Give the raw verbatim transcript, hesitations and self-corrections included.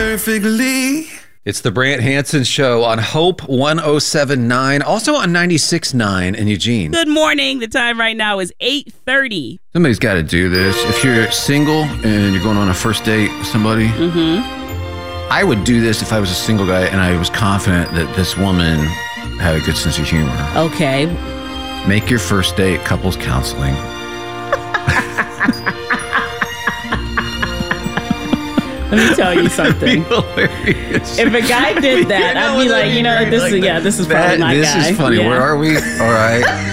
perfectly. It's the Brant Hansen Show on Hope one oh seven point nine, also on ninety-six point nine in Eugene. Good morning. The time right now is eight thirty. Somebody's got to do this. If you're single and you're going on a first date with somebody, Mm-hmm. I would do this if I was a single guy and I was confident that this woman had a good sense of humor. Okay. Make your first date couples counseling. Let me tell you something. If a guy did that, I'd be like, you know, this is, yeah, this is probably that, my this guy. This is funny. Yeah. Where are we? All right.